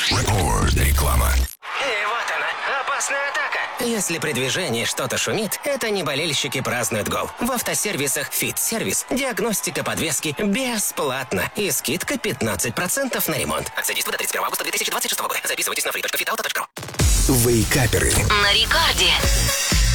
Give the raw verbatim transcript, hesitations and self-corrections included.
Реклама. И вот она, опасная атака. Если при движении что-то шумит, это не болельщики празднуют гол. В автосервисах «Фит-сервис» диагностика подвески бесплатно и скидка пятнадцать процентов на ремонт. Акция действует до тридцать первого августа две тысячи двадцать шестого года. Записывайтесь на free точка fit auto точка ru. Вейкаперы. На Рекорде.